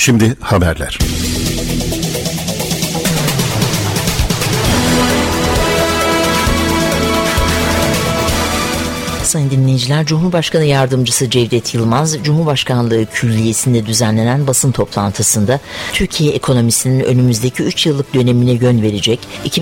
Şimdi haberler. Sayın dinleyiciler, Cumhurbaşkanı Yardımcısı Cevdet Yılmaz, Cumhurbaşkanlığı Külliyesi'nde düzenlenen basın toplantısında Türkiye ekonomisinin önümüzdeki 3 yıllık dönemine yön verecek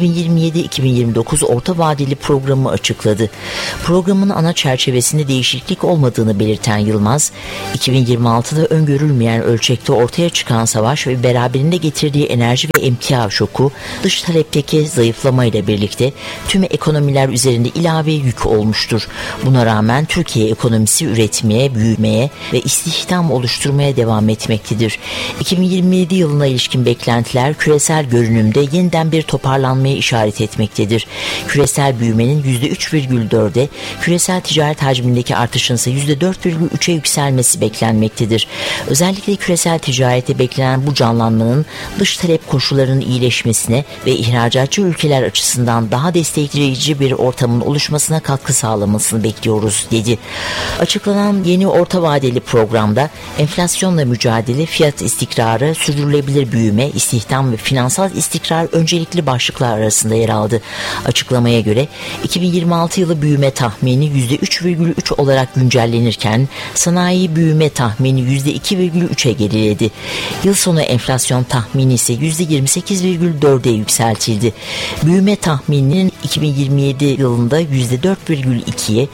2027-2029 orta vadeli programı açıkladı. Programın ana çerçevesinde değişiklik olmadığını belirten Yılmaz, 2026'da öngörülmeyen ölçekte ortaya çıkan savaş ve beraberinde getirdiği enerji ve emtia şoku, dış talepteki zayıflamayla birlikte tüm ekonomiler üzerinde ilave yük olmuştur. Buna rağmen Türkiye ekonomisi üretmeye, büyümeye ve istihdam oluşturmaya devam etmektedir. 2027 yılına ilişkin beklentiler küresel görünümde yeniden bir toparlanmaya işaret etmektedir. Küresel büyümenin %3,4'e, küresel ticaret hacmindeki artışın ise %4,3'e yükselmesi beklenmektedir. Özellikle küresel ticarette beklenen bu canlanmanın dış talep koşullarının iyileşmesine ve ihracatçı ülkeler açısından daha destekleyici bir ortamın oluşmasına katkı sağlamasını bekliyoruz, dedi. Açıklanan yeni orta vadeli programda enflasyonla mücadele, fiyat istikrarı, sürdürülebilir büyüme, istihdam ve finansal istikrar öncelikli başlıklar arasında yer aldı. Açıklamaya göre 2026 yılı büyüme tahmini %3,3 olarak güncellenirken sanayi büyüme tahmini %2,3'e geriledi. Yıl sonu enflasyon tahmini ise %28,4'e yükseltildi. Büyüme tahmininin 2027 yılında %4,2'ye,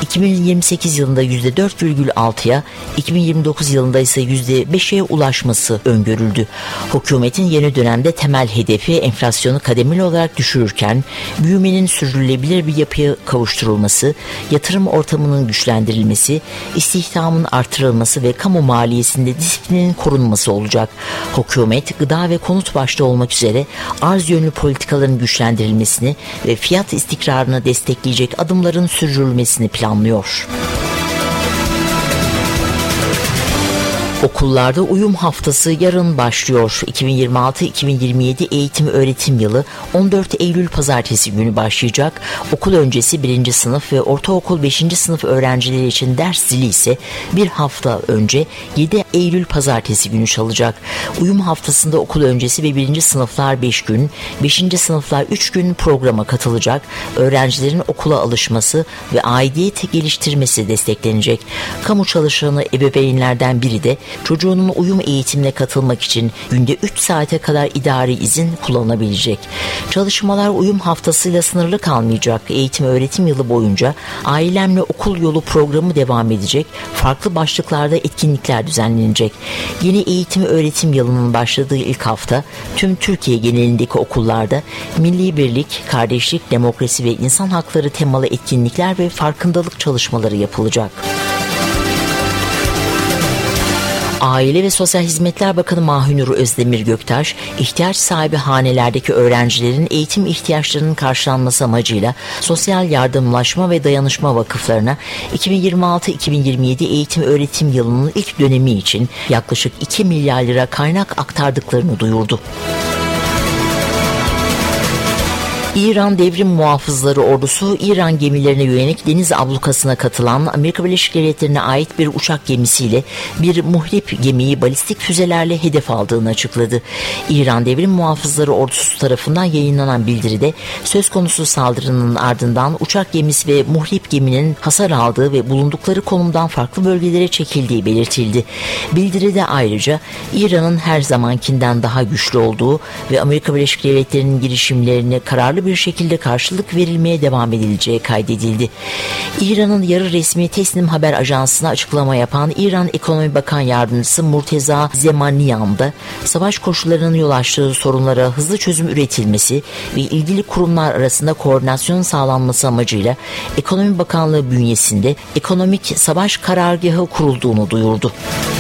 2028 yılında %4,6'ya, 2029 yılında ise %5'e ulaşması öngörüldü. Hükümetin yeni dönemde temel hedefi enflasyonu kademeli olarak düşürürken büyümenin sürdürülebilir bir yapıya kavuşturulması, yatırım ortamının güçlendirilmesi, istihdamın artırılması ve kamu maliyesinde disiplinin korunması olacak. Hükümet gıda ve konut başta olmak üzere arz yönlü politikaların güçlendirilmesini ve fiyat istikrarını destekleyecek adımların sürdürülmesini planlıyor. Okullarda uyum haftası yarın başlıyor. 2026-2027 eğitim öğretim yılı 14 Eylül pazartesi günü başlayacak. Okul öncesi 1. sınıf ve ortaokul 5. sınıf öğrencileri için ders zili ise bir hafta önce 7 Eylül pazartesi günü çalacak. Uyum haftasında okul öncesi ve 1. sınıflar 5 gün, 5. sınıflar 3 gün programa katılacak. Öğrencilerin okula alışması ve aidiyet geliştirmesi desteklenecek. Kamu çalışanı ebeveynlerden biri de çocuğunun uyum eğitimine katılmak için günde 3 saate kadar idari izin kullanabilecek. Çalışmalar uyum haftasıyla sınırlı kalmayacak. Eğitim öğretim yılı boyunca ailemle okul yolu programı devam edecek. Farklı başlıklarda etkinlikler düzenlenecek. Yeni eğitim öğretim yılının başladığı ilk hafta tüm Türkiye genelindeki okullarda milli birlik, kardeşlik, demokrasi ve insan hakları temalı etkinlikler ve farkındalık çalışmaları yapılacak. Aile ve Sosyal Hizmetler Bakanı Mahinur Özdemir Göktaş, ihtiyaç sahibi hanelerdeki öğrencilerin eğitim ihtiyaçlarının karşılanması amacıyla Sosyal Yardımlaşma ve Dayanışma Vakıflarına 2026-2027 eğitim öğretim yılının ilk dönemi için yaklaşık 2 milyar lira kaynak aktardıklarını duyurdu. İran Devrim Muhafızları Ordusu, İran gemilerine yönelik deniz ablukasına katılan Amerika Birleşik Devletleri'ne ait bir uçak gemisiyle bir muhrip gemiyi balistik füzelerle hedef aldığını açıkladı. İran Devrim Muhafızları Ordusu tarafından yayınlanan bildiride söz konusu saldırının ardından uçak gemisi ve muhrip geminin hasar aldığı ve bulundukları konumdan farklı bölgelere çekildiği belirtildi. Bildiride ayrıca İran'ın her zamankinden daha güçlü olduğu ve Amerika Birleşik Devletleri'nin girişimlerini kararlı bir şekilde karşılık verilmeye devam edileceği kaydedildi. İran'ın yarı resmi Tesnim Haber Ajansı'na açıklama yapan İran Ekonomi Bakan Yardımcısı Murteza Zemaniyan da savaş koşullarının yol açtığı sorunlara hızlı çözüm üretilmesi ve ilgili kurumlar arasında koordinasyon sağlanması amacıyla Ekonomi Bakanlığı bünyesinde ekonomik savaş karargahı kurulduğunu duyurdu.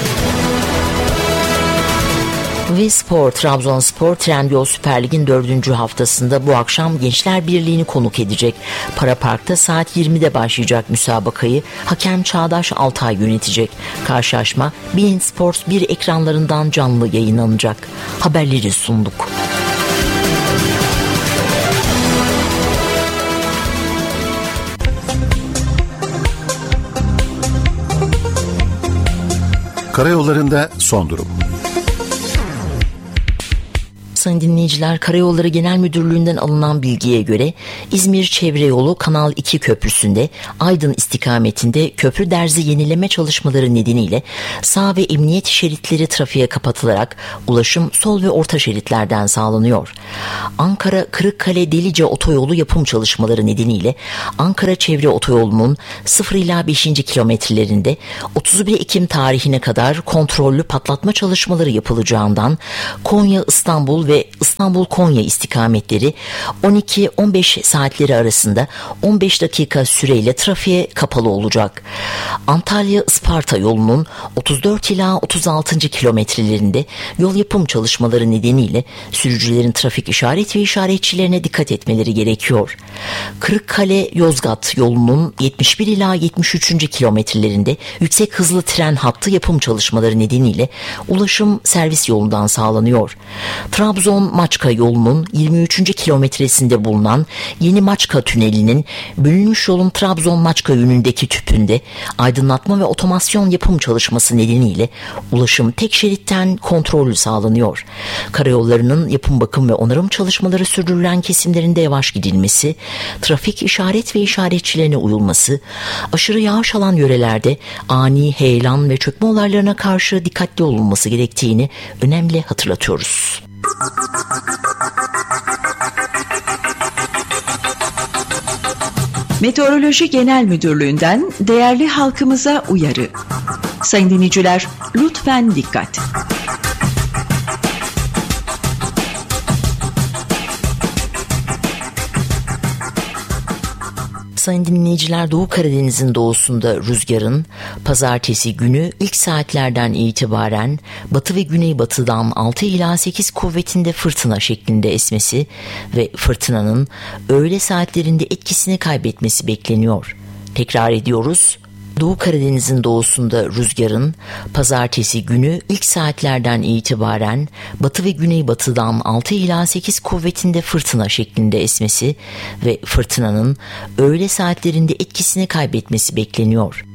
Ve spor, Trabzonspor Trendyol Süper Lig'in 4. haftasında bu akşam Gençler Birliği'ni konuk edecek. Para Park'ta saat 20'de başlayacak müsabakayı hakem Çağdaş Altay yönetecek. Karşılaşma beIN Sports 1 ekranlarından canlı yayınlanacak. Haberleri sunduk. Karayollarında son durum. Sayın dinleyiciler, Karayolları Genel Müdürlüğü'nden alınan bilgiye göre İzmir Çevre Yolu Kanal 2 Köprüsü'nde Aydın istikametinde köprü derzi yenileme çalışmaları nedeniyle sağ ve emniyet şeritleri trafiğe kapatılarak ulaşım sol ve orta şeritlerden sağlanıyor. Ankara Kırıkkale Delice otoyolu yapım çalışmaları nedeniyle Ankara Çevre Otoyolu'nun 0 ila 5. kilometrelerinde 31 Ekim tarihine kadar kontrollü patlatma çalışmaları yapılacağından Konya İstanbul ve İstanbul-Konya istikametleri 12-15 saatleri arasında 15 dakika süreyle trafiğe kapalı olacak. Antalya-Isparta yolunun 34 ila 36. kilometrelerinde yol yapım çalışmaları nedeniyle sürücülerin trafik işaret ve işaretçilerine dikkat etmeleri gerekiyor. Kırıkkale-Yozgat yolunun 71 ila 73. kilometrelerinde yüksek hızlı tren hattı yapım çalışmaları nedeniyle ulaşım servis yolundan sağlanıyor. Trabzon-Maçka yolunun 23. kilometresinde bulunan Yeni Maçka Tüneli'nin bölünmüş yolun Trabzon-Maçka yönündeki tüpünde aydınlatma ve otomasyon yapım çalışması nedeniyle ulaşım tek şeritten kontrollü sağlanıyor. Karayollarının yapım, bakım ve onarım çalışmaları sürdürülen kesimlerinde yavaş gidilmesi, trafik işaret ve işaretçilerine uyulması, aşırı yağış alan yörelerde ani heyelan ve çökme olaylarına karşı dikkatli olunması gerektiğini önemli hatırlatıyoruz. Meteoroloji Genel Müdürlüğü'nden değerli halkımıza uyarı. Sayın dinleyiciler, lütfen dikkat. Sayın dinleyiciler, Doğu Karadeniz'in doğusunda rüzgarın pazartesi günü ilk saatlerden itibaren batı ve güneybatıdan 6 ila 8 kuvvetinde fırtına şeklinde esmesi ve fırtınanın öğle saatlerinde etkisini kaybetmesi bekleniyor. Tekrar ediyoruz. Doğu Karadeniz'in doğusunda rüzgarın pazartesi günü ilk saatlerden itibaren batı ve güneybatıdan 6 ila 8 kuvvetinde fırtına şeklinde esmesi ve fırtınanın öğle saatlerinde etkisini kaybetmesi bekleniyor.